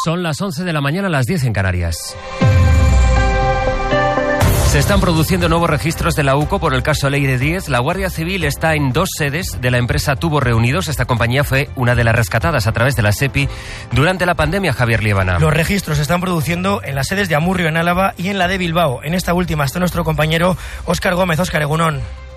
Son las 11 de la mañana, las 10 en Canarias. Se están produciendo nuevos registros de la UCO por el caso Leire Díez. La Guardia Civil está en 2 sedes de la empresa Tubos Reunidos. Esta compañía fue una de las rescatadas a través de la SEPI durante la pandemia, Javier Liébana. Los registros se están produciendo en las sedes de Amurrio, en Álava, y en la de Bilbao. En esta última está nuestro compañero Óscar Gómez. Óscar, egunón.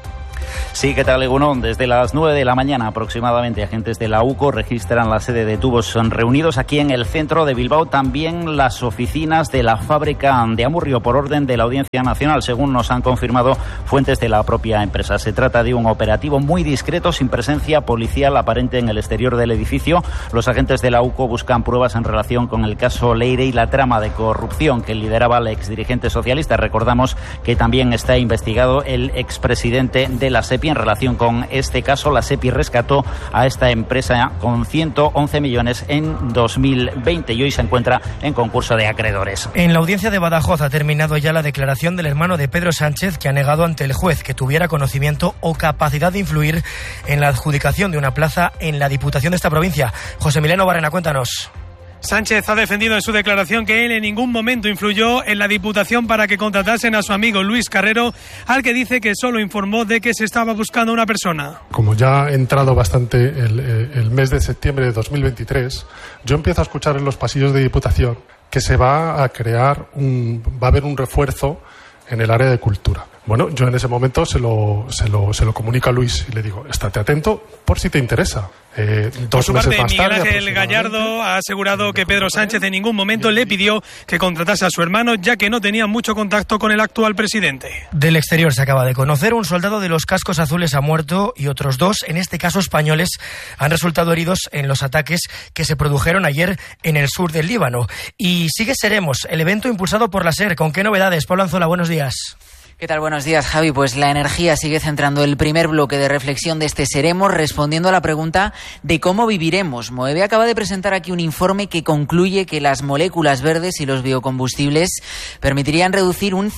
Sí, ¿qué tal, Egunon? Desde las 9 de la mañana aproximadamente, agentes de la UCO registran la sede de Tubos Reunidos aquí en el centro de Bilbao. También las oficinas de la fábrica de Amurrio por orden de la Audiencia Nacional, según nos han confirmado fuentes de la propia empresa. Se trata de un operativo muy discreto, sin presencia policial aparente en el exterior del edificio. Los agentes de la UCO buscan pruebas en relación con el caso Leire y la trama de corrupción que lideraba el exdirigente socialista. Recordamos que también está investigado el expresidente de la SEPI. En relación con este caso, la SEPI rescató a esta empresa con 111 millones en 2020 y hoy se encuentra en concurso de acreedores. En la audiencia de Badajoz ha terminado ya la declaración del hermano de Pedro Sánchez, que ha negado ante el juez que tuviera conocimiento o capacidad de influir en la adjudicación de una plaza en la Diputación de esta provincia. José Mileno Barrena, cuéntanos. Sánchez ha defendido en su declaración que él en ningún momento influyó en la Diputación para que contratasen a su amigo Luis Carrero, al que dice que solo informó de que se estaba buscando una persona. Como ya ha entrado bastante el mes de septiembre de 2023, yo empiezo a escuchar en los pasillos de Diputación que se va a crear va a haber un refuerzo en el área de cultura. Bueno, yo en ese momento se lo comunico a Luis y le digo, estate atento por si te interesa. Por su parte, Miguel Ángel Gallardo ha asegurado que Pedro Sánchez en ningún momento le pidió que contratase a su hermano, ya que no tenía mucho contacto con el actual presidente. Del exterior se acaba de conocer, un soldado de los cascos azules ha muerto y otros 2, en este caso españoles, han resultado heridos en los ataques que se produjeron ayer en el sur del Líbano. Y sigue Seremos, el evento impulsado por la SER. ¿Con qué novedades? Pablo Anzola, buenos días. ¿Qué tal? Buenos días, Javi. Pues la energía sigue centrando el primer bloque de reflexión de este Seremos, respondiendo a la pregunta de cómo viviremos. Moeve acaba de presentar aquí un informe que concluye que las moléculas verdes y los biocombustibles permitirían reducir un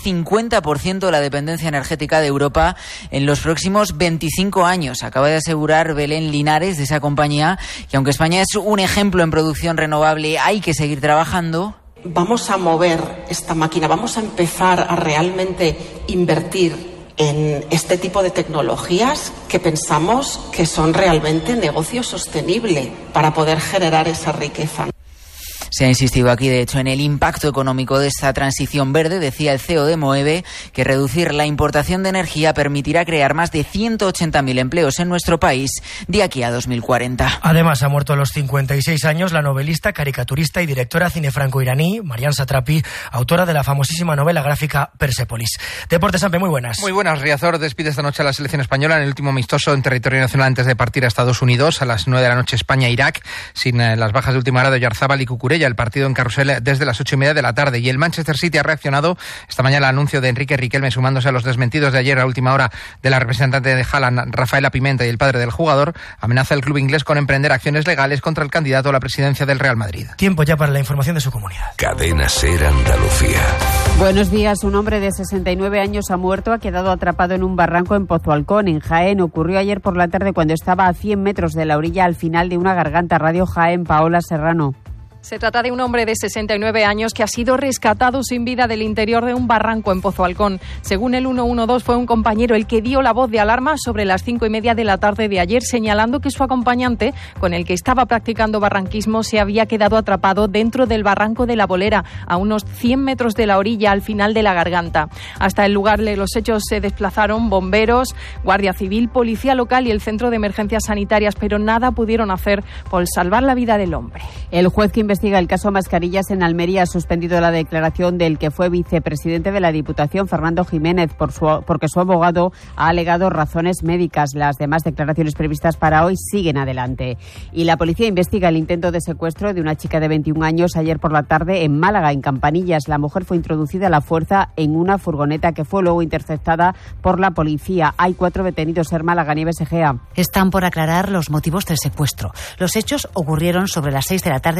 50% la dependencia energética de Europa en los próximos 25 años. Acaba de asegurar Belén Linares, de esa compañía, que aunque España es un ejemplo en producción renovable, hay que seguir trabajando. Vamos a mover esta máquina, vamos a empezar a realmente invertir en este tipo de tecnologías que pensamos que son realmente negocio sostenible para poder generar esa riqueza. Se ha insistido aquí, de hecho, en el impacto económico de esta transición verde. Decía el CEO de Moeve que reducir la importación de energía permitirá crear más de 180.000 empleos en nuestro país de aquí a 2040. Además, ha muerto a los 56 años la novelista, caricaturista y directora cine-franco-iraní Marian Satrapi, autora de la famosísima novela gráfica Persépolis. Deportes, Sampe, muy buenas. Muy buenas. Riazor despide esta noche a la selección española en el último amistoso en territorio nacional antes de partir a Estados Unidos. A las 9 de la noche España-Irak, sin las bajas de última hora de Oyarzábal y Cucurella. El partido en Carrusel desde las 8:30 de la tarde. Y el Manchester City ha reaccionado esta mañana al anuncio de Enrique Riquelme, sumándose a los desmentidos de ayer a última hora de la representante de Haaland, Rafaela Pimenta, y el padre del jugador. Amenaza el club inglés con emprender acciones legales contra el candidato a la presidencia del Real Madrid. Tiempo ya para la información de su comunidad. Cadena SER Andalucía. Buenos días. Un hombre de 69 años ha muerto, ha quedado atrapado en un barranco en Pozualcón, en Jaén. Ocurrió ayer por la tarde cuando estaba a 100 metros de la orilla, al final de una garganta. Radio Jaén, Paola Serrano. Se trata de un hombre de 69 años que ha sido rescatado sin vida del interior de un barranco en Pozualcón. Según el 112, fue un compañero el que dio la voz de alarma sobre las 5:30 de la tarde de ayer, señalando que su acompañante, con el que estaba practicando barranquismo, se había quedado atrapado dentro del barranco de la Bolera, a unos 100 metros de la orilla, al final de la garganta. Hasta el lugar de los hechos se desplazaron bomberos, Guardia Civil, Policía Local y el Centro de Emergencias Sanitarias, pero nada pudieron hacer por salvar la vida del hombre. El juez que investiga el caso Mascarillas en Almería ha suspendido la declaración del que fue vicepresidente de la Diputación, Fernando Jiménez, porque su abogado ha alegado razones médicas. Las demás declaraciones previstas para hoy siguen adelante. Y la policía investiga el intento de secuestro de una chica de 21 años ayer por la tarde en Málaga, en Campanillas. La mujer fue introducida a la fuerza en una furgoneta que fue luego interceptada por la policía. Hay 4 detenidos en Málaga. Nieves Egea. Están por aclarar los motivos del secuestro. Los hechos ocurrieron sobre las 6 de la tarde de ayer.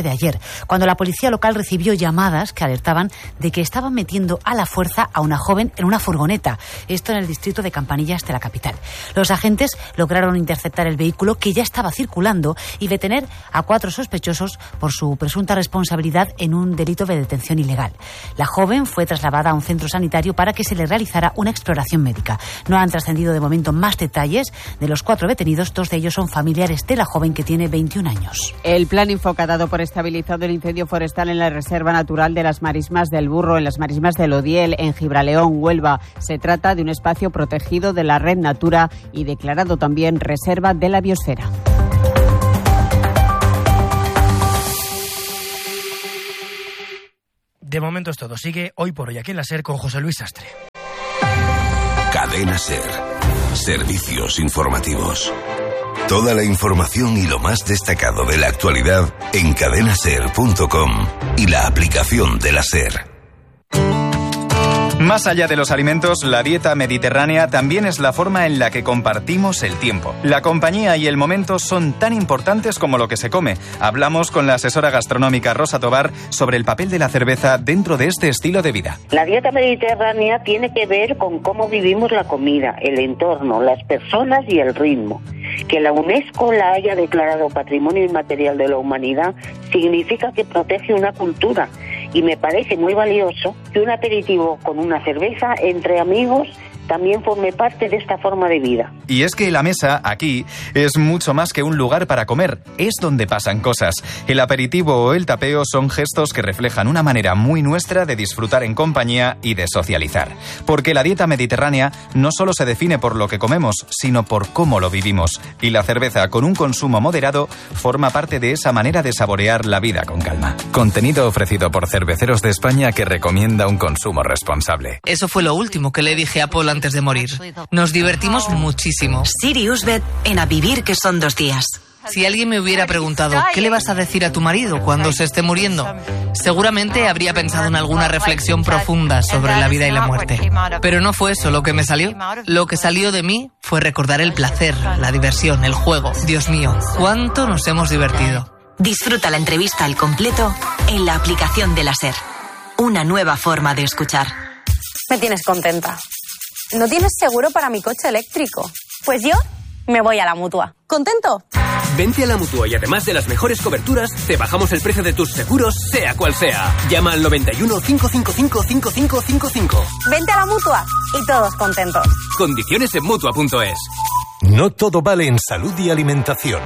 cuando la policía local recibió llamadas que alertaban de que estaban metiendo a la fuerza a una joven en una furgoneta. Esto en el distrito de Campanillas de la capital. Los agentes lograron interceptar el vehículo que ya estaba circulando y detener a 4 sospechosos por su presunta responsabilidad en un delito de detención ilegal. La joven fue trasladada a un centro sanitario para que se le realizara una exploración médica. No han trascendido de momento más detalles. De los 4 detenidos, 2 de ellos son familiares de la joven, que tiene 21 años. El plan Infoca ha dado por estabilizado el incendio forestal en la Reserva Natural de las Marismas del Burro, en las Marismas del Odiel, en Gibraleón, Huelva. Se trata de un espacio protegido de la Red Natura y declarado también Reserva de la Biosfera. De momento es todo. Sigue Hoy por Hoy aquí en la SER con José Luis Sastre. Cadena SER. Servicios informativos. Toda la información y lo más destacado de la actualidad en cadenaser.com y la aplicación de la SER. Más allá de los alimentos, la dieta mediterránea también es la forma en la que compartimos el tiempo. La compañía y el momento son tan importantes como lo que se come. Hablamos con la asesora gastronómica Rosa Tobar sobre el papel de la cerveza dentro de este estilo de vida. La dieta mediterránea tiene que ver con cómo vivimos la comida, el entorno, las personas y el ritmo. Que la UNESCO la haya declarado Patrimonio Inmaterial de la Humanidad significa que protege una cultura. Y me parece muy valioso que un aperitivo con una cerveza entre amigos también forme parte de esta forma de vida. Y es que la mesa, aquí, es mucho más que un lugar para comer, es donde pasan cosas. El aperitivo o el tapeo son gestos que reflejan una manera muy nuestra de disfrutar en compañía y de socializar. Porque la dieta mediterránea no solo se define por lo que comemos, sino por cómo lo vivimos. Y la cerveza, con un consumo moderado, forma parte de esa manera de saborear la vida con calma. Contenido ofrecido por Cerveceros de España, que recomienda un consumo responsable. Eso fue lo último que le dije a Paul antes de morir. Nos divertimos muchísimo. SiriusBet en A Vivir, que son 2 días. Si alguien me hubiera preguntado ¿qué le vas a decir a tu marido cuando se esté muriendo?, seguramente habría pensado en alguna reflexión profunda sobre la vida y la muerte. Pero no fue eso lo que me salió. Lo que salió de mí fue recordar el placer, la diversión, el juego. Dios mío, cuánto nos hemos divertido. Disfruta la entrevista al completo en la aplicación de la SER. Una nueva forma de escuchar. Me tienes contenta. ¿No tienes seguro para mi coche eléctrico? Pues yo me voy a la Mutua. ¿Contento? Vente a la Mutua y además de las mejores coberturas, te bajamos el precio de tus seguros, sea cual sea. Llama al 91 555 5555. Vente a la Mutua y todos contentos. Condiciones en Mutua.es. No todo vale en salud y alimentación.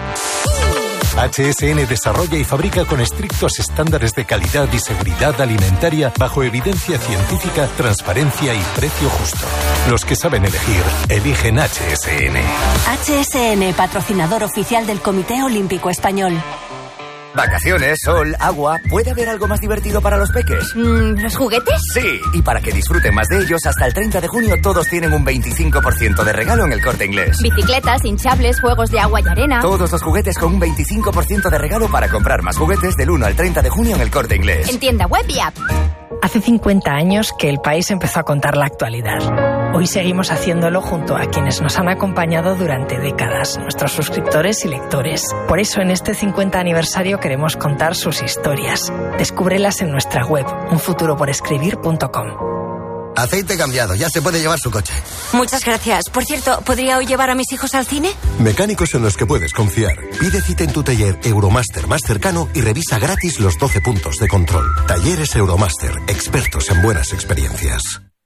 HSN desarrolla y fabrica con estrictos estándares de calidad y seguridad alimentaria bajo evidencia científica, transparencia y precio justo. Los que saben elegir, eligen HSN. HSN, patrocinador oficial del Comité Olímpico Español. Vacaciones, sol, agua. ¿Puede haber algo más divertido para los peques? ¿Los juguetes? Sí, y para que disfruten más de ellos, hasta el 30 de junio todos tienen un 25% de regalo en El Corte Inglés. Bicicletas, hinchables, juegos de agua y arena. Todos los juguetes con un 25% de regalo para comprar más juguetes del 1 al 30 de junio en El Corte Inglés. En tienda web y app. Hace 50 años que el país empezó a contar la actualidad. Hoy seguimos haciéndolo junto a quienes nos han acompañado durante décadas, nuestros suscriptores y lectores. Por eso en este 50 aniversario queremos contar sus historias. Descúbrelas en nuestra web, unfuturoporescribir.com. Aceite cambiado, ya se puede llevar su coche. Muchas gracias. Por cierto, ¿podría hoy llevar a mis hijos al cine? Mecánicos en los que puedes confiar. Pide cita en tu taller Euromaster más cercano y revisa gratis los 12 puntos de control. Talleres Euromaster, expertos en buenas experiencias.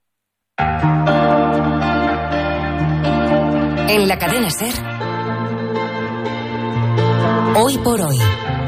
En la cadena SER, Hoy por Hoy.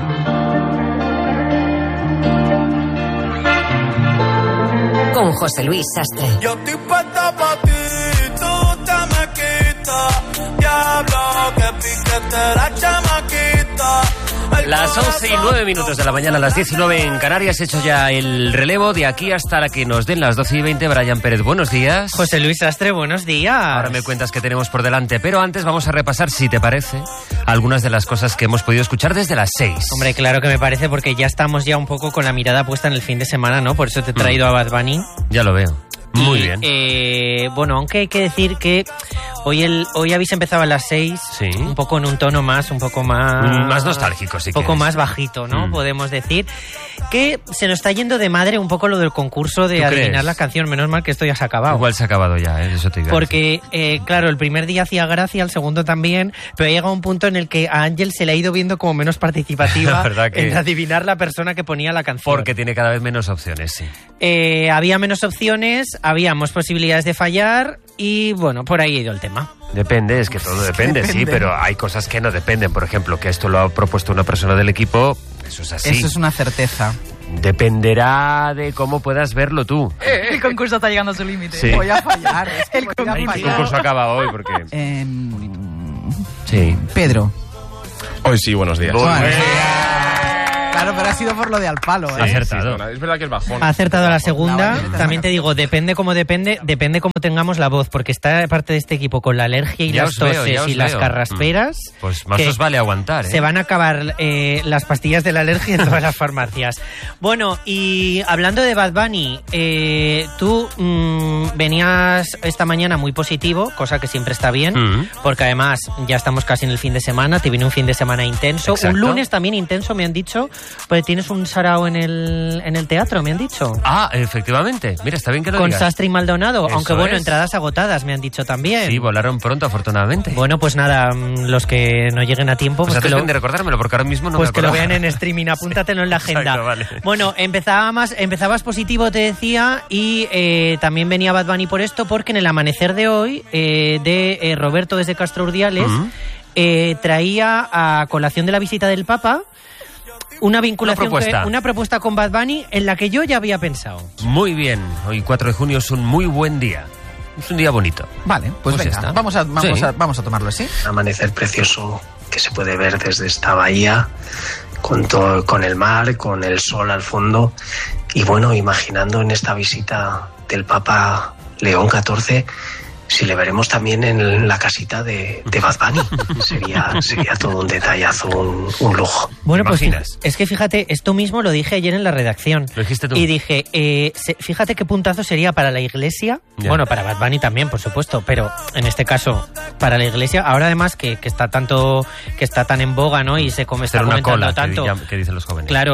Con José Luis Sastre. Yo estoy puesta pa' ti, tú te me quitas. Diablo, que piquete la chamaquita. Las 11:09 de la mañana, las 19 en Canarias. He hecho ya el relevo de aquí hasta la que nos den las 12:20. Brian Pérez, buenos días. José Luis Sastre, buenos días. Ahora me cuentas qué tenemos por delante, pero antes vamos a repasar, si te parece, algunas de las cosas que hemos podido escuchar desde las 6. Hombre, claro que me parece, porque ya estamos ya un poco con la mirada puesta en el fin de semana, ¿no? Por eso te he traído a Bad Bunny. Ya lo veo. Muy bien. Bueno, aunque hay que decir que hoy habéis empezado a las 6, sí, un poco en un tono un poco más... Más nostálgico, sí. Un poco más bajito, ¿no? Podemos decir que se nos está yendo de madre un poco lo del concurso de adivinar la canción. Menos mal que esto ya se ha acabado. Igual se ha acabado ya, eso te digo. Porque, claro, el primer día hacía gracia, el segundo también, pero ha llegado un punto en el que a Ángel se le ha ido viendo como menos participativa en adivinar la persona que ponía la canción. Porque tiene cada vez menos opciones, sí. Había menos opciones, había más posibilidades de fallar y, bueno, por ahí ha ido el tema. Depende, es que todo depende, sí, pero hay cosas que no dependen. Por ejemplo, que esto lo ha propuesto una persona del equipo, eso es así. Eso es una certeza. Dependerá de cómo puedas verlo tú. El concurso está llegando a su límite. Sí. Voy a fallar. Es que el concurso acaba hoy porque... Sí. Pedro. Hoy sí, buenos días. Claro, pero ha sido por lo de al palo. Sí, acertado. Sí, es verdad que el bajón. Ha acertado a la segunda. También te digo, depende cómo tengamos la voz, porque está parte de este equipo con la alergia y las toses y las carrasperas. Pues más os vale aguantar, ¿eh? Se van a acabar las pastillas de la alergia en todas las farmacias. Bueno, y hablando de Bad Bunny, tú venías esta mañana muy positivo, cosa que siempre está bien, porque además ya estamos casi en el fin de semana, te viene un fin de semana intenso. Exacto. Un lunes también intenso, me han dicho. Pues tienes un sarao en el teatro, me han dicho. Ah, efectivamente. Mira, está bien que lo con digas. Sastre y Maldonado, Eso aunque bueno, es. entradas agotadas, me han dicho también. Sí, volaron pronto, afortunadamente. Bueno, pues nada, los que no lleguen a tiempo... Pues haces bien de recordármelo, porque ahora mismo no pues me que lo acordaba. vean en streaming, apúntatelo en la agenda. Exacto, vale. Bueno, empezabas positivo, te decía, y también venía Bad Bunny por esto, porque en el amanecer de hoy, de Roberto desde Castro Urdiales, traía a colación de la visita del Papa una vinculación, una propuesta con Bad Bunny en la que yo ya había pensado. Muy bien, hoy 4 de junio es un muy buen día. Es un día bonito. Vale, pues venga, está. vamos a tomarlo así. Amanecer precioso que se puede ver desde esta bahía, con el mar, con el sol al fondo. Y bueno, imaginando en esta visita del Papa León XIV, si le veremos también en la casita de Bad Bunny. Sería todo un detallazo, un lujo. Bueno, pues es que fíjate, esto mismo lo dije ayer en la redacción. Lo dijiste tú. Y dije, fíjate qué puntazo sería para la iglesia. Ya. Bueno, para Bad Bunny también, por supuesto, pero en este caso, para la iglesia. Ahora además que está tan en boga, ¿no? Y se está comentando cola, tanto. Que dicen los jóvenes. Claro,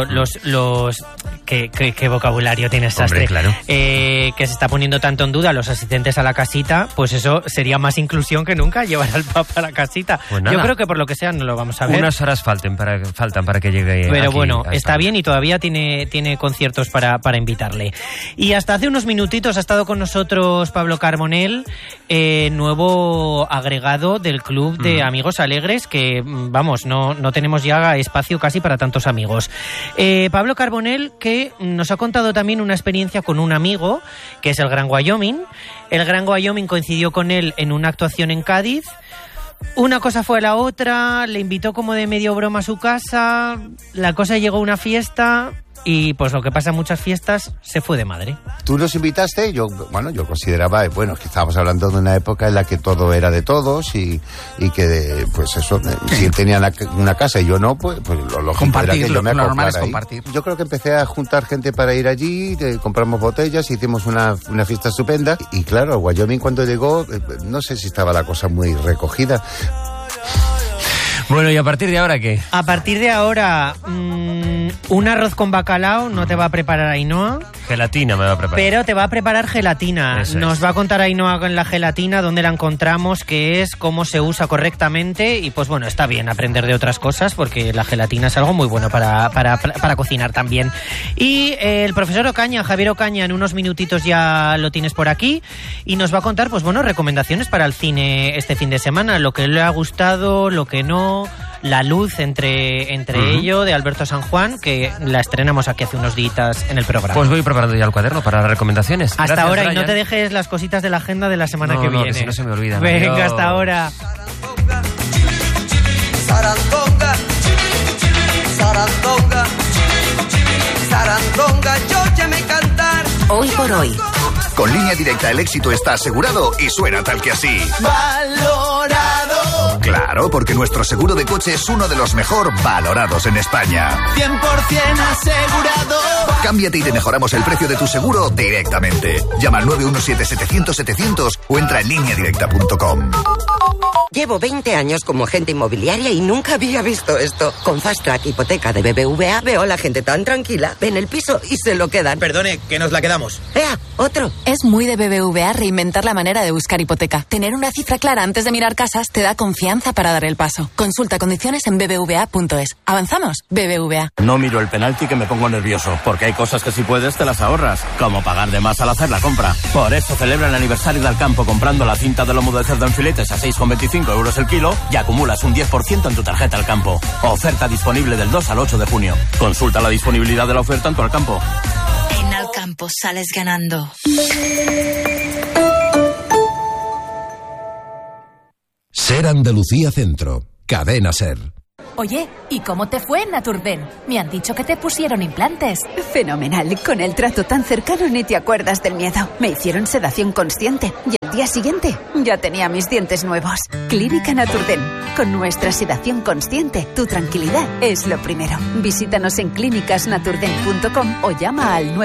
qué vocabulario tienes, Sastre. Claro. Que se está poniendo tanto en duda los asistentes a la casita, pues eso sería más inclusión que nunca, llevar al Papa a la casita. Pues nada. Yo creo que por lo que sea no lo vamos a ver. Unas horas faltan para que llegue. Pero aquí, bueno, está bien y todavía tiene conciertos para invitarle. Y hasta hace unos minutitos ha estado con nosotros Pablo Carbonell, nuevo agregado del Club de Amigos Alegres, que vamos, no tenemos ya espacio casi para tantos amigos. Pablo Carbonell, que nos ha contado también una experiencia con un amigo, que es el Gran Wyoming. El Gran Wyoming coincidió con él en una actuación en Cádiz. Una cosa fue a la otra, le invitó como de medio broma a su casa, la cosa llegó a una fiesta y pues lo que pasa en muchas fiestas, se fue de madre. Tú nos invitaste, yo consideraba, que estábamos hablando de una época en la que todo era de todos y que, pues eso, si él tenía una casa y yo no, pues lo lógico era que yo me acoplara ahí. Compartir. Yo creo que empecé a juntar gente para ir allí, compramos botellas, hicimos una fiesta estupenda y claro, Wyoming cuando llegó, no sé si estaba la cosa muy recogida. Bueno, ¿y a partir de ahora qué? A partir de ahora, un arroz con bacalao no te va a preparar Ainhoa. Gelatina me va a preparar. Pero te va a preparar gelatina. Eso Nos es. va a contar Ainhoa con la gelatina, dónde la encontramos, qué es, cómo se usa correctamente. Y pues bueno, está bien aprender de otras cosas porque la gelatina es algo muy bueno para cocinar también. Y el profesor Ocaña, Javier Ocaña, en unos minutitos ya lo tienes por aquí. Y nos va a contar, pues bueno, recomendaciones para el cine este fin de semana. Lo que le ha gustado, lo que no... La luz entre ello, de Alberto San Juan, que la estrenamos aquí hace unos días en el programa. Pues voy preparando ya el cuaderno para las recomendaciones. Hasta Gracias, ahora, Brian. y no te dejes las cositas de la agenda de la semana que viene. Que si no se me olvidan. Venga, Adiós. hasta ahora. Sarandonga, sarandonga, sarandonga, yo ya me cantar. Hoy por hoy. Con Línea Directa el éxito está asegurado y suena tal que así. Valorado. Claro, porque nuestro seguro de coche es uno de los mejor valorados en España. 100% asegurado. Cámbiate y te mejoramos el precio de tu seguro directamente. Llama al 917-700-700 o entra en lineadirecta.com. Llevo 20 años como agente inmobiliaria y nunca había visto esto. Con Fast Track Hipoteca de BBVA veo a la gente tan tranquila. Ven el piso y se lo quedan. Perdone, que nos la quedamos. ¡Ea! ¡Otro! Es muy de BBVA reinventar la manera de buscar hipoteca. Tener una cifra clara antes de mirar casas te da confianza para dar el paso. Consulta condiciones en bbva.es. ¿Avanzamos? BBVA. No miro el penalti que me pongo nervioso, porque hay cosas que si puedes te las ahorras, como pagar de más al hacer la compra. Por eso celebra el aniversario del Campo comprando la cinta de lomo de cerdo en filetes a 6,25 euros el kilo y acumulas un 10% en tu tarjeta Al Campo. Oferta disponible del 2 al 8 de junio. Consulta la disponibilidad de la oferta en tu Al Campo. En Al Campo sales ganando. Ser Andalucía Centro. Cadena Ser. Oye, ¿y cómo te fue en Naturden? Me han dicho que te pusieron implantes. Fenomenal. Con el trato tan cercano ni te acuerdas del miedo. Me hicieron sedación consciente y al día siguiente ya tenía mis dientes nuevos. Clínica Naturden. Con nuestra sedación consciente, tu tranquilidad es lo primero. Visítanos en clínicasnaturden.com o llama al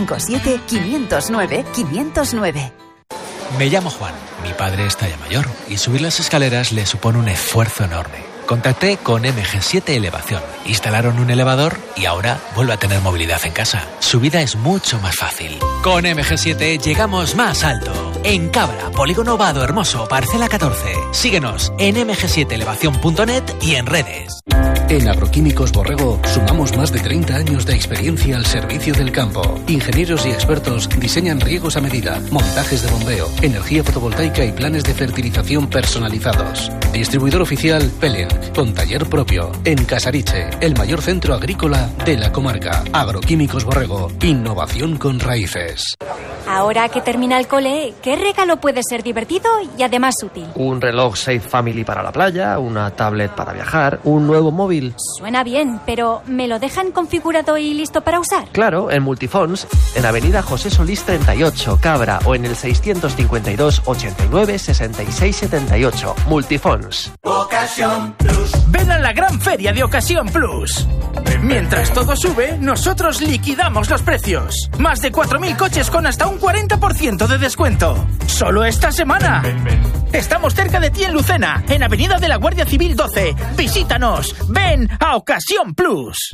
957-509-509. Me llamo Juan. Mi padre está ya mayor y subir las escaleras le supone un esfuerzo enorme. Contacté con MG7 Elevación. Instalaron un elevador y ahora vuelve a tener movilidad en casa. Su vida es mucho más fácil. Con MG7 llegamos más alto. En Cabra, Polígono Vado Hermoso, Parcela 14. Síguenos en mg7elevacion.net y en redes. En Agroquímicos Borrego sumamos más de 30 años de experiencia al servicio del campo. Ingenieros y expertos diseñan riegos a medida, montajes de bombeo, energía fotovoltaica y planes de fertilización personalizados. Distribuidor oficial Pelen, con taller propio en Casariche, el mayor centro agrícola de la comarca. Agroquímicos Borrego, innovación con raíces. Ahora que termina el cole, ¿qué regalo puede ser divertido y además útil? Un reloj Safe Family para la playa, una tablet para viajar, un nuevo móvil. Suena bien, pero ¿me lo dejan configurado y listo para usar? Claro, en Multifons, en Avenida José Solís 38, Cabra, o en el 652 89 66 78. Multifons. Ocasión Plus. Ven a la gran feria de Ocasión Plus. Mientras todo sube, nosotros liquidamos los precios. Más de 4.000 coches con hasta un 40% de descuento. Solo esta semana. Estamos cerca de ti en Lucena, en Avenida de la Guardia Civil 12. Visítanos. Ven a Ocasión Plus.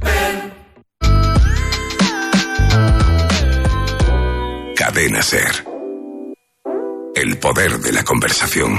Cadena Ser. El poder de la conversación.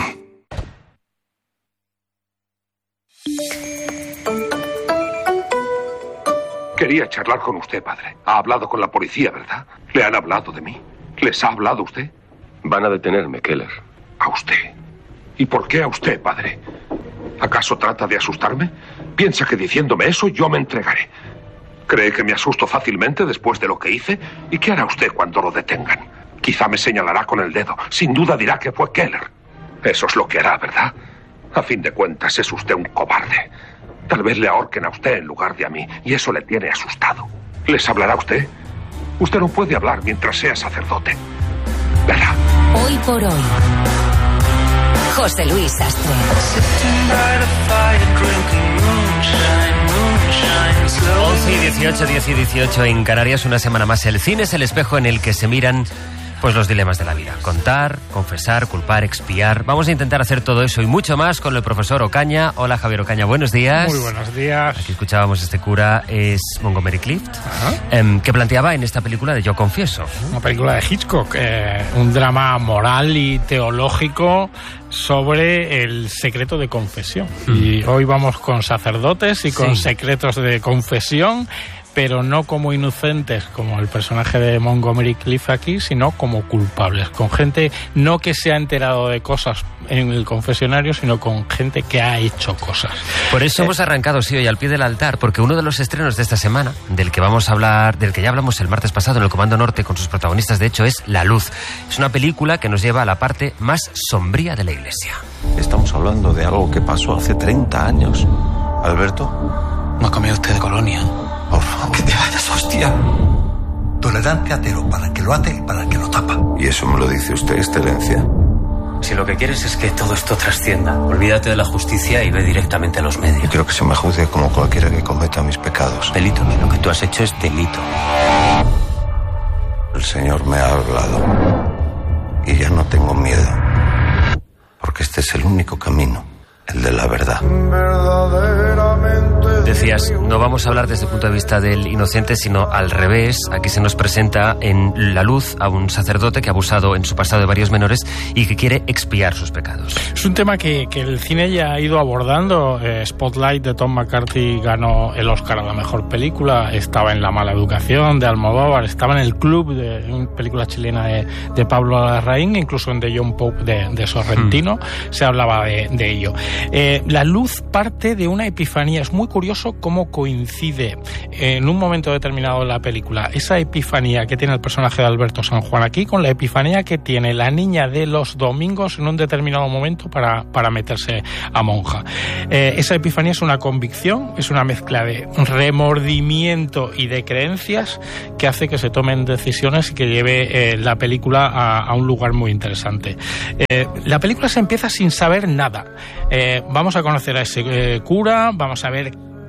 Quería charlar con usted, padre. Ha hablado con la policía, ¿verdad? ¿Le han hablado de mí? ¿Les ha hablado usted? Van a detenerme, Keller. ¿A usted? ¿Y por qué a usted, padre? ¿Acaso trata de asustarme? ¿Piensa que diciéndome eso yo me entregaré? ¿Cree que me asusto fácilmente después de lo que hice? ¿Y qué hará usted cuando lo detengan? Quizá me señalará con el dedo. Sin duda dirá que fue Keller. Eso es lo que hará, ¿verdad? A fin de cuentas, es usted un cobarde. Tal vez le ahorquen a usted en lugar de a mí, y eso le tiene asustado. ¿Les hablará usted? Usted no puede hablar mientras sea sacerdote. ¿Verdad? Hoy por hoy. José Luis Sastre. 11 y 18 en Canarias, una semana más. El cine es el espejo en el que se miran pues los dilemas de la vida. Contar, confesar, culpar, expiar. Vamos a intentar hacer todo eso y mucho más con el profesor Ocaña. Hola, Javier Ocaña, buenos días. Muy buenos días. Aquí escuchábamos este cura, es Montgomery Clift, que planteaba en esta película de Yo Confieso. Una película de Hitchcock, un drama moral y teológico sobre el secreto de confesión. Y hoy vamos con sacerdotes y con secretos de confesión, pero no como inocentes, como el personaje de Montgomery Clift aquí, sino como culpables, con gente no que se ha enterado de cosas en el confesionario, sino con gente que ha hecho cosas. Por eso hemos arrancado, hoy al pie del altar, porque uno de los estrenos de esta semana, del que vamos a hablar, del que ya hablamos el martes pasado en el Comando Norte con sus protagonistas, de hecho, es La Luz. Es una película que nos lleva a la parte más sombría de la Iglesia. Estamos hablando de algo que pasó hace 30 años. Alberto, ¿no ha cambiado usted de colonia? Por favor, que te vayas, hostia. Tolerancia cero, para el que lo hace y para el que lo tapa. ¿Y eso me lo dice usted, excelencia? Si lo que quieres es que todo esto trascienda, olvídate de la justicia y ve directamente a los medios. Yo quiero que se me juzgue como cualquiera que cometa mis pecados. Delito, lo que tú has hecho es delito. El Señor me ha hablado y ya no tengo miedo, porque este es el único camino, el de la verdad. Decías, no vamos a hablar desde el punto de vista del inocente, sino al revés. Aquí se nos presenta en la luz a un sacerdote que ha abusado en su pasado de varios menores y que quiere expiar sus pecados. Es un tema que el cine ya ha ido abordando. Spotlight de Tom McCarthy ganó el Oscar a la mejor película, estaba en La mala educación de Almodóvar, estaba en El club, de una película chilena de Pablo Larraín, incluso en The John Pope de Sorrentino se hablaba de ello. La luz parte de una epifanía. Es muy curioso cómo coincide en un momento determinado de la película esa epifanía que tiene el personaje de Alberto San Juan aquí con la epifanía que tiene la niña de los domingos en un determinado momento para meterse a monja. Esa epifanía es una convicción, es una mezcla de remordimiento y de creencias que hace que se tomen decisiones y que lleve la película a un lugar muy interesante. La película se empieza sin saber nada. Vamos a conocer a ese cura, vamos a ver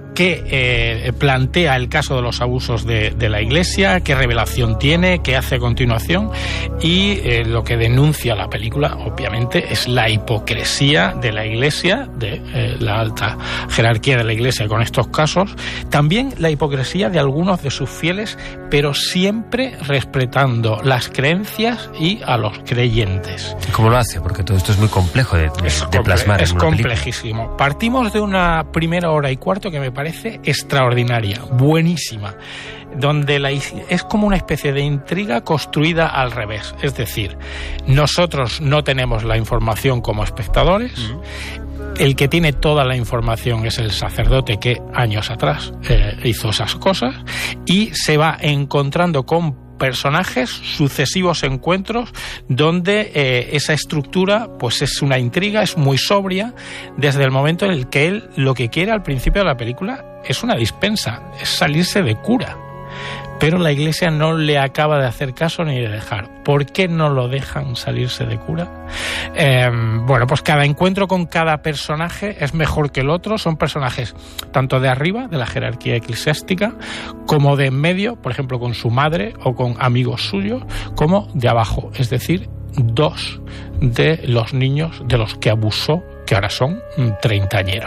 qué plantea el caso de los abusos de la Iglesia, qué revelación tiene, qué hace a continuación, y lo que denuncia la película, obviamente, es la hipocresía de la Iglesia, de la alta jerarquía de la Iglesia con estos casos, también la hipocresía de algunos de sus fieles, pero siempre respetando las creencias y a los creyentes. ¿Cómo lo hace? Porque todo esto es muy complejo de plasmar. Es complejísimo. Partimos de una primera hora y cuarto que me parece extraordinaria, buenísima, donde es como una especie de intriga construida al revés. Es decir, nosotros no tenemos la información como espectadores. El que tiene toda la información es el sacerdote que años atrás hizo esas cosas, y se va encontrando con personajes, sucesivos encuentros donde esa estructura pues es una intriga, es muy sobria, desde el momento en el que él lo que quiere al principio de la película es una dispensa, es salirse de cura, pero la Iglesia no le acaba de hacer caso ni de dejar. ¿Por qué no lo dejan salirse de cura? Bueno, pues cada encuentro con cada personaje es mejor que el otro. Son personajes tanto de arriba, de la jerarquía eclesiástica, como de en medio, por ejemplo, con su madre o con amigos suyos, como de abajo, es decir, dos de los niños de los que abusó, que ahora son treintañeros.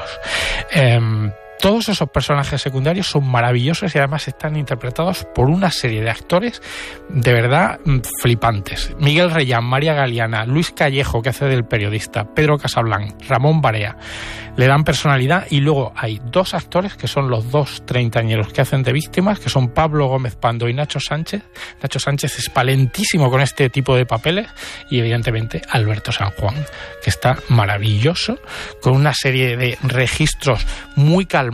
Todos esos personajes secundarios son maravillosos y además están interpretados por una serie de actores de verdad flipantes. Miguel Reyán, María Galeana, Luis Callejo, que hace del periodista, Pedro Casablanc, Ramón Barea, le dan personalidad. Y luego hay dos actores que son los dos treintañeros que hacen de víctimas, que son Pablo Gómez Pando y Nacho Sánchez. Nacho Sánchez es valentísimo con este tipo de papeles, y evidentemente Alberto San Juan, que está maravilloso, con una serie de registros muy calmado,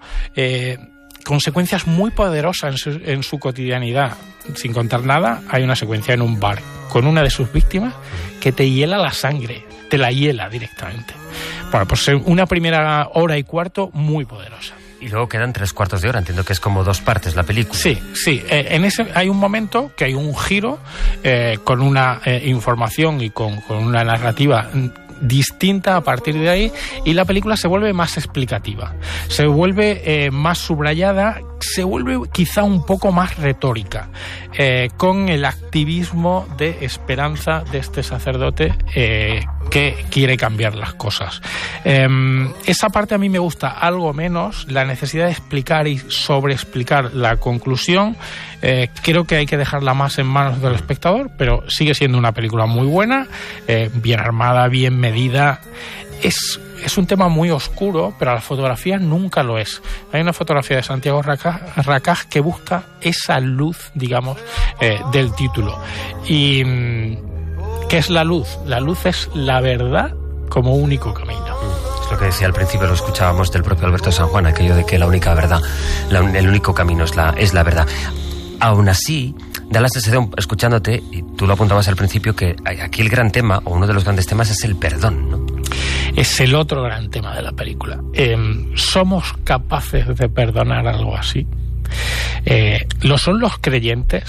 con secuencias muy poderosas en su cotidianidad. Sin contar nada, hay una secuencia en un bar con una de sus víctimas que te hiela la sangre, te la hiela directamente. Bueno, pues una primera hora y cuarto muy poderosa. Y luego quedan 3/4 de hora, entiendo que es como dos partes la película. Sí. En ese hay un momento que hay un giro con una información y con una narrativa distinta a partir de ahí, y la película se vuelve más explicativa, se vuelve más subrayada, se vuelve quizá un poco más retórica, con el activismo de esperanza de este sacerdote que quiere cambiar las cosas. Esa parte a mí me gusta algo menos, la necesidad de explicar y sobreexplicar la conclusión. Creo que hay que dejarla más en manos del espectador, pero sigue siendo una película muy buena, bien armada, bien medida. Es un tema muy oscuro, pero la fotografía nunca lo es. Hay una fotografía de Santiago Racaz que busca esa luz, digamos, del título. ¿Y qué es la luz? La luz es la verdad como único camino. Es lo que decía al principio, lo escuchábamos del propio Alberto San Juan, aquello de que la única verdad, el único camino es la verdad. Aún así, da la sensación, escuchándote, y tú lo apuntabas al principio, que aquí el gran tema, o uno de los grandes temas, es el perdón, ¿no? Es el otro gran tema de la película. ¿Somos capaces de perdonar algo así? ¿Lo son los creyentes?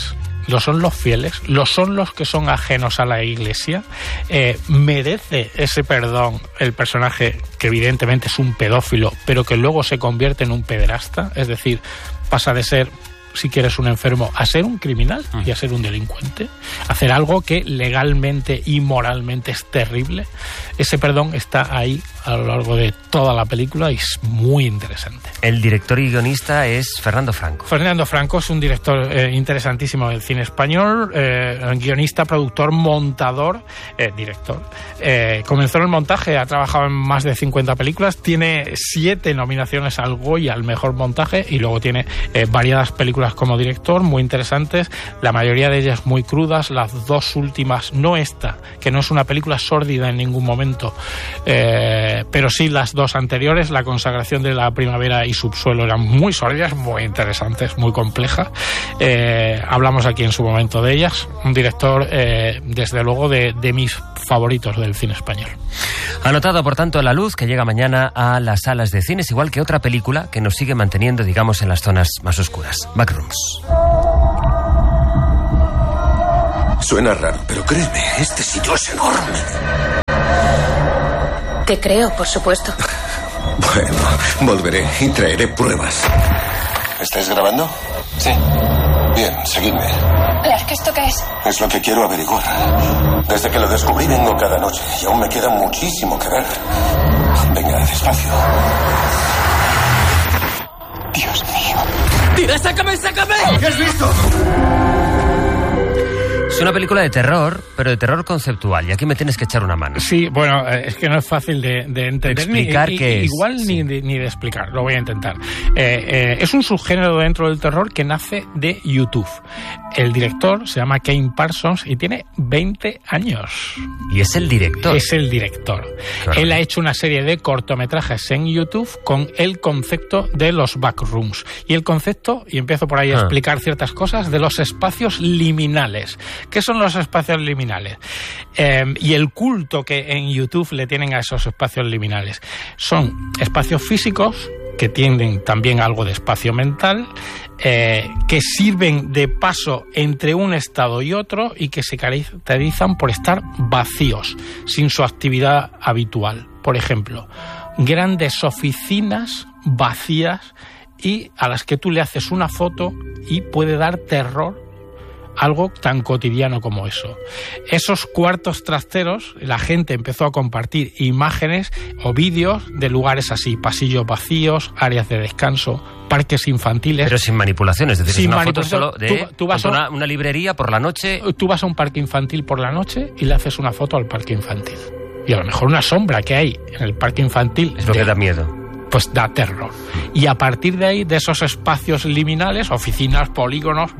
lo son los fieles, lo son los que son ajenos a la Iglesia. Merece ese perdón el personaje que evidentemente es un pedófilo, pero que luego se convierte en un pederasta, es decir, pasa de ser, si quieres, un enfermo, a ser un criminal y a ser un delincuente, hacer algo que legalmente y moralmente es terrible. Ese perdón está ahí a lo largo de toda la película y es muy interesante. El director y guionista es Fernando Franco. Fernando Franco es un director interesantísimo del cine español, guionista, productor, montador, director. Comenzó en el montaje, ha trabajado en más de 50 películas, tiene 7 nominaciones al Goya al mejor montaje y luego tiene variadas películas como director muy interesantes, la mayoría de ellas muy crudas, las 2 últimas, no esta, que no es una película sórdida en ningún momento, pero sí las 2 anteriores, La consagración de la primavera y Subsuelo, eran muy sórdidas, muy interesantes, muy complejas. Hablamos aquí en su momento de ellas. Un director, desde luego, de mis favoritos del cine español. Anotado, por tanto, La luz, que llega mañana a las salas de cines, igual que otra película que nos sigue manteniendo, digamos, en las zonas más oscuras, Backrooms. Suena raro, pero créeme, este sitio es enorme. Te creo, por supuesto. Bueno, volveré y traeré pruebas. ¿Estáis grabando? Sí. Bien, seguidme. ¿Esto qué es? Es lo que quiero averiguar. Desde que lo descubrí vengo cada noche y aún me queda muchísimo que ver. Venga, despacio. Dios mío. ¡Tira, sácame! ¿Qué has visto? Es una película de terror, pero de terror conceptual, y aquí me tienes que echar una mano. Sí, bueno, es que no es fácil de entender. Explicar qué es. Igual sí. ni de explicar, lo voy a intentar. Es un subgénero dentro del terror que nace de YouTube. El director se llama Kane Parsons y tiene 20 años. ¿Y es el director? Es el director. Claro. Él ha hecho una serie de cortometrajes en YouTube con el concepto de los backrooms. Y el concepto, y empiezo por ahí a explicar ciertas cosas, de los espacios liminales. ¿Qué son los espacios liminales? Y el culto que en YouTube le tienen a esos espacios liminales. Son espacios físicos que tienen también algo de espacio mental, que sirven de paso entre un estado y otro y que se caracterizan por estar vacíos, sin su actividad habitual. Por ejemplo, grandes oficinas vacías y a las que tú le haces una foto y puede dar terror. Algo tan cotidiano como eso. Esos cuartos trasteros, la gente empezó a compartir imágenes o vídeos de lugares así, pasillos vacíos, áreas de descanso, parques infantiles. Pero sin manipulaciones, es decir, sin es una foto solo de tú vas a una librería por la noche. Tú vas a un parque infantil por la noche y le haces una foto al parque infantil. Y a lo mejor una sombra que hay en el parque infantil. Es lo que da miedo. Pues da terror. Y a partir de ahí, de esos espacios liminales, oficinas, polígonos,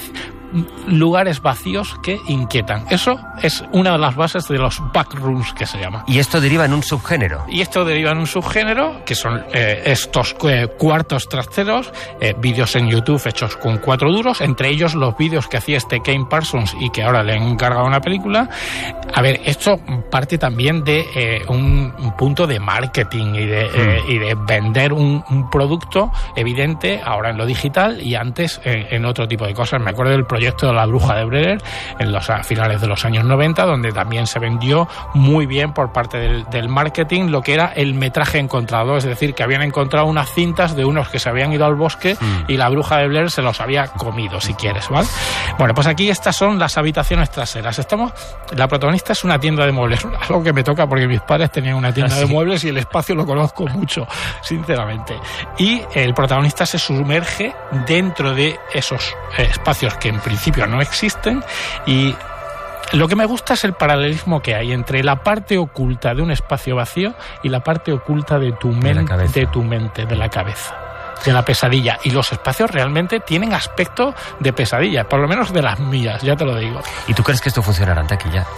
lugares vacíos que inquietan. Eso es una de las bases de los backrooms, que se llama. Y esto deriva en un subgénero. Y esto deriva en un subgénero, que son estos cuartos trasteros, vídeos en YouTube hechos con 4 duros, entre ellos los vídeos que hacía este Kane Parsons y que ahora le han encargado una película. A ver, esto parte también de un punto de marketing y de vender un producto evidente, ahora en lo digital y antes en otro tipo de cosas. Me acuerdo del proyecto de La Bruja de Blair a finales de los años 90, donde también se vendió muy bien por parte del marketing lo que era el metraje encontrado, es decir, que habían encontrado unas cintas de unos que se habían ido al bosque y La Bruja de Blair se los había comido, si quieres, ¿vale? Bueno, pues aquí estas son las habitaciones traseras. La protagonista es una tienda de muebles, algo que me toca porque mis padres tenían una tienda de muebles y el espacio lo conozco mucho, sinceramente. Y el protagonista se sumerge dentro de esos espacios que en principio no existen, y lo que me gusta es el paralelismo que hay entre la parte oculta de un espacio vacío y la parte oculta de tu mente, de la cabeza, de la pesadilla. Y los espacios realmente tienen aspecto de pesadilla, por lo menos de las mías, ya te lo digo. ¿Y tú crees que esto funcionará en taquilla?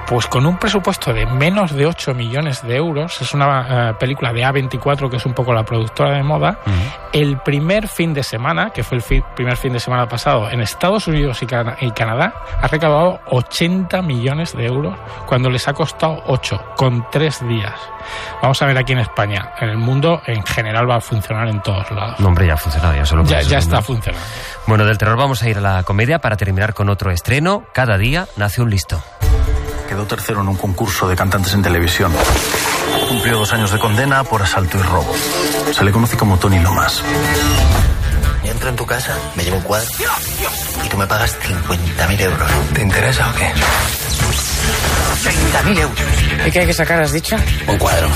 Pues con un presupuesto de menos de 8 millones de euros, es una película de A24, que es un poco la productora de moda. El primer fin de semana, que fue el primer fin de semana pasado, en Estados Unidos y Canadá, ha recaudado 80 millones de euros, cuando les ha costado 8, con 3 días. Vamos a ver aquí en España. En el mundo, en general, va a funcionar en todos lados. No, hombre, ya ha funcionado, ya está funcionando. Bueno, del terror vamos a ir a la comedia para terminar con otro estreno. Cada día nace un listo. Quedó tercero en un concurso de cantantes en televisión. Cumplió 2 años de condena por asalto y robo. Se le conoce como Tony Lomas. Yo entro en tu casa, me llevo un cuadro y tú me pagas 50.000 euros. ¿Te interesa o qué? 30.000 euros. ¿Y qué hay que sacar, has dicho? Un cuadro.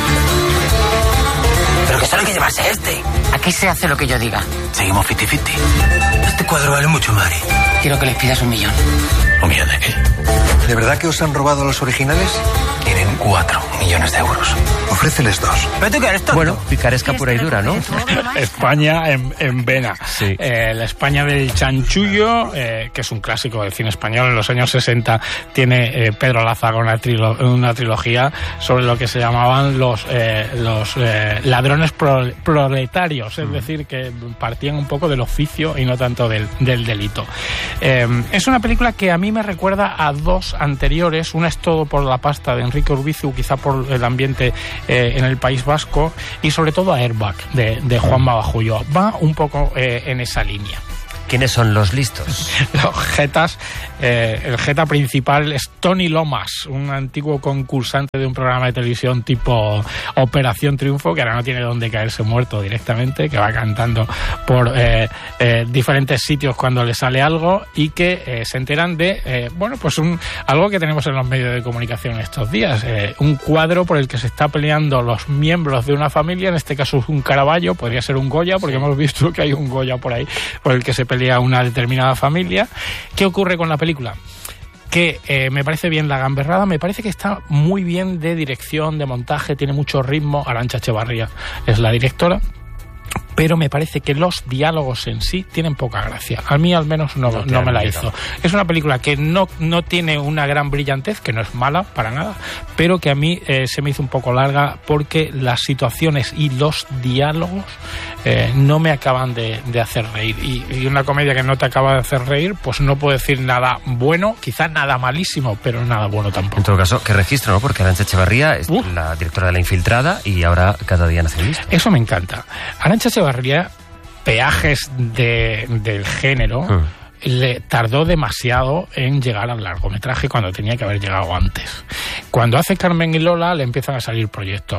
Pero que solo hay que llevarse este. Aquí se hace lo que yo diga. Seguimos 50-50. Este cuadro vale mucho, Mari. Quiero que les pidas 1 millón. ¿1 millón de qué? ¿De verdad que os han robado los originales? Quieren 4 millones de euros. Ofréceles 2. ¿Pero tú qué eres tonto? Bueno, picaresca pura y dura, ¿no? España en vena. Sí. La España del chanchullo, que es un clásico del cine español. En los años 60 tiene Pedro Lázaro una trilogía sobre lo que se llamaban los ladrones proletarios, es decir, que partían un poco del oficio y no tanto del delito. Es una película que a mí me recuerda a 2 anteriores. Una es Todo por la pasta, de Enrique Urbizu, quizá por el ambiente en el País Vasco, y sobre todo a Airbag, de Juanma Bajullo. Va un poco en esa línea. ¿Quiénes son los listos? Los jetas, el jeta principal es Tony Lomas, un antiguo concursante de un programa de televisión tipo Operación Triunfo, que ahora no tiene dónde caerse muerto directamente, que va cantando por diferentes sitios cuando le sale algo, y que se enteran de, algo que tenemos en los medios de comunicación estos días, un cuadro por el que se está peleando los miembros de una familia. En este caso es un Caravaggio, podría ser un Goya, porque hemos visto que hay un Goya por ahí por el que se pelea una determinada familia. ¿Qué ocurre con la película? Que me parece bien la gamberrada, me parece que está muy bien de dirección, de montaje, tiene mucho ritmo. Arantxa Echevarría es la directora, pero me parece que los diálogos en sí tienen poca gracia. A mí al menos no me la hizo. Es una película que no tiene una gran brillantez, que no es mala para nada, pero que a mí se me hizo un poco larga, porque las situaciones y los diálogos no me acaban de hacer reír. Y una comedia que no te acaba de hacer reír, pues no puedo decir nada bueno, quizás nada malísimo, pero nada bueno tampoco. En todo caso, qué registro, ¿no? Porque Arantxa Echevarría es la directora de La Infiltrada, y ahora Cada día nace un listo. Eso me encanta. Arantxa Echevarría, peajes del género, le tardó demasiado en llegar al largometraje cuando tenía que haber llegado antes. Cuando hace Carmen y Lola le empiezan a salir proyectos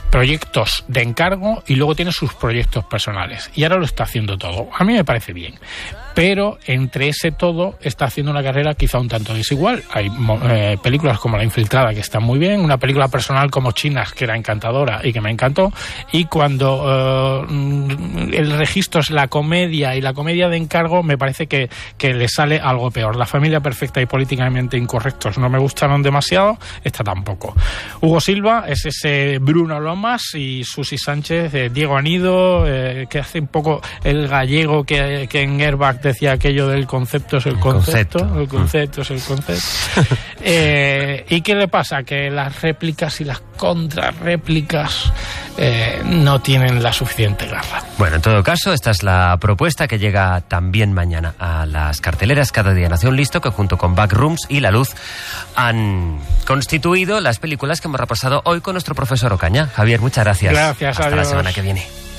de encargo, y luego tiene sus proyectos personales, y ahora lo está haciendo todo. A mí me parece bien, pero entre ese todo está haciendo una carrera quizá un tanto desigual. Hay películas como La Infiltrada, que están muy bien, una película personal como Chinas, que era encantadora y que me encantó, y cuando el registro es la comedia, y la comedia de encargo, me parece que le sale algo peor. La Familia Perfecta y Políticamente Incorrectos no me gustaron demasiado, esta tampoco. Hugo Silva es ese Bruno Lomas, y Susi Sánchez, Diego Anido, que hace un poco el gallego que en Airbag decía aquello del concepto es el concepto. El concepto es el concepto. ¿Y qué le pasa? Que las réplicas y las contrarréplicas no tienen la suficiente garra. Bueno, en todo caso, esta es la propuesta que llega también mañana a las carteleras. Cada día nace un listo, que junto con Backrooms y La Luz han constituido las películas que hemos repasado hoy con nuestro profesor Ocaña. Javier, muchas gracias. Gracias, hasta adiós. La semana que viene.